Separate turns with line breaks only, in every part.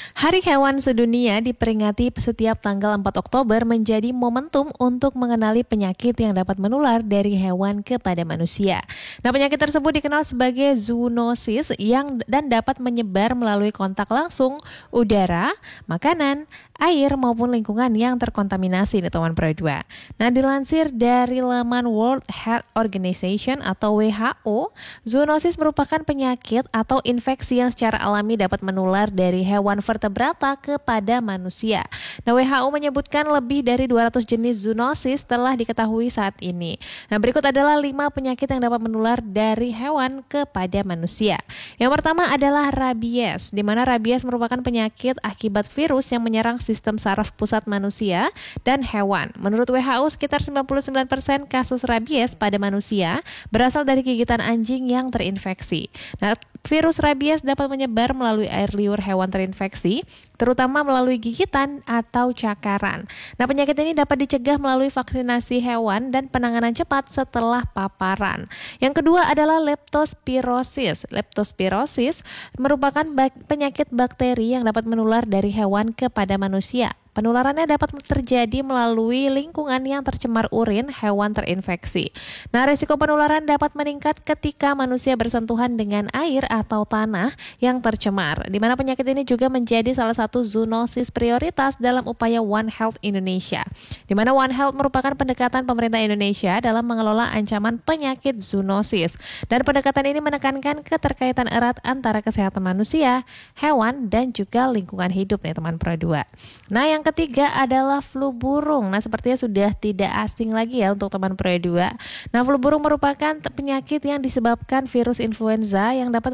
Hari Hewan Sedunia diperingati setiap tanggal 4 Oktober menjadi momentum untuk mengenali penyakit yang dapat menular dari hewan kepada manusia. Nah, penyakit tersebut dikenal sebagai zoonosis dan dapat menyebar melalui kontak langsung, udara, makanan, air maupun lingkungan yang terkontaminasi nih teman Pro 2. Nah, dilansir dari laman World Health Organization atau WHO, zoonosis merupakan penyakit atau infeksi yang secara alami dapat menular dari hewan vertebrata kepada manusia. Nah, WHO menyebutkan lebih dari 200 jenis zoonosis telah diketahui saat ini. Nah, berikut adalah 5 penyakit yang dapat menular dari hewan kepada manusia. Yang pertama adalah rabies, di mana rabies merupakan penyakit akibat virus yang menyerang sistem saraf pusat manusia dan hewan. Menurut WHO, sekitar 99% kasus rabies pada manusia berasal dari gigitan anjing yang terinfeksi. Nah, virus rabies dapat menyebar melalui air liur hewan terinfeksi, terutama melalui gigitan atau cakaran. Nah, penyakit ini dapat dicegah melalui vaksinasi hewan dan penanganan cepat setelah paparan. Yang kedua adalah leptospirosis. Leptospirosis merupakan penyakit bakteri yang dapat menular dari hewan kepada manusia. Penularannya dapat terjadi melalui lingkungan yang tercemar urin hewan terinfeksi. Nah, risiko penularan dapat meningkat ketika manusia bersentuhan dengan air atau tanah yang tercemar, di mana penyakit ini juga menjadi salah satu zoonosis prioritas dalam upaya One Health Indonesia, di mana One Health merupakan pendekatan pemerintah Indonesia dalam mengelola ancaman penyakit zoonosis. Dan pendekatan ini menekankan keterkaitan erat antara kesehatan manusia, hewan, dan juga lingkungan hidup nih teman Pro 2. Nah, yang ketiga adalah flu burung. Nah, sepertinya sudah tidak asing lagi ya untuk teman Pro 2. Nah, flu burung merupakan penyakit yang disebabkan virus influenza yang dapat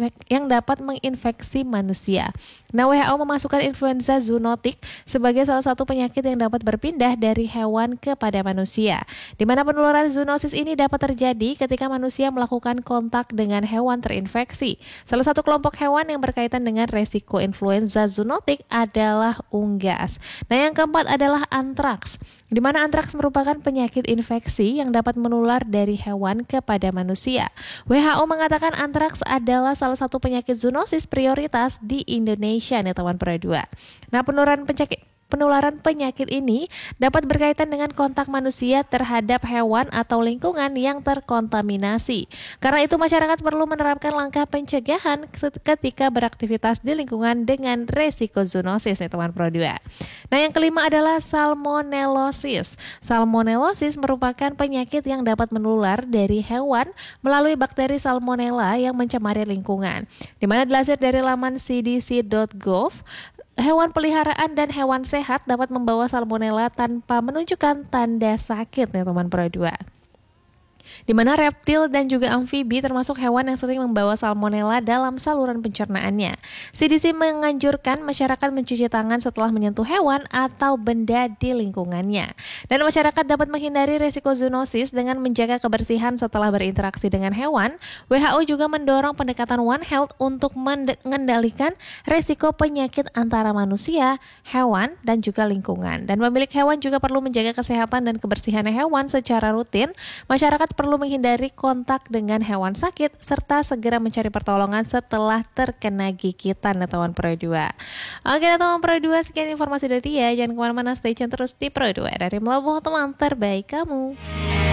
menginfeksi manusia. Nah, WHO memasukkan influenza zoonotik sebagai salah satu penyakit yang dapat berpindah dari hewan kepada manusia, di mana penularan zoonosis ini dapat terjadi ketika manusia melakukan kontak dengan hewan terinfeksi. Salah satu kelompok hewan yang berkaitan dengan resiko influenza zoonotik adalah unggas. Nah, yang keempat adalah antraks, di mana antraks merupakan penyakit infeksi yang dapat menular dari hewan kepada manusia. WHO mengatakan antraks adalah salah satu penyakit zoonosis prioritas di Indonesia nih teman Pro 2. Nah, penularan penyakit ini dapat berkaitan dengan kontak manusia terhadap hewan atau lingkungan yang terkontaminasi. Karena itu masyarakat perlu menerapkan langkah pencegahan ketika beraktivitas di lingkungan dengan resiko zoonosis nih teman Pro 2. Nah, yang kelima adalah salmonellosis. Salmonellosis merupakan penyakit yang dapat menular dari hewan melalui bakteri salmonella yang mencemari lingkungan. Di mana dilansir dari laman cdc.gov, hewan peliharaan dan hewan sehat dapat membawa salmonella tanpa menunjukkan tanda sakit nih teman Pro 2. Di mana reptil dan juga amfibi termasuk hewan yang sering membawa salmonella dalam saluran pencernaannya. CDC menganjurkan masyarakat mencuci tangan setelah menyentuh hewan atau benda di lingkungannya. Dan masyarakat dapat menghindari risiko zoonosis dengan menjaga kebersihan setelah berinteraksi dengan hewan. WHO juga mendorong pendekatan One Health untuk mengendalikan risiko penyakit antara manusia, hewan, dan juga lingkungan. Dan pemilik hewan juga perlu menjaga kesehatan dan kebersihan hewan secara rutin. Masyarakat perlu menghindari kontak dengan hewan sakit serta segera mencari pertolongan setelah terkena gigitan teman Pro 2. Oke teman Pro 2, sekian informasi dari Tia. Jangan kemana-mana, stay tune terus di Pro 2 dari Melabuh teman terbaik kamu.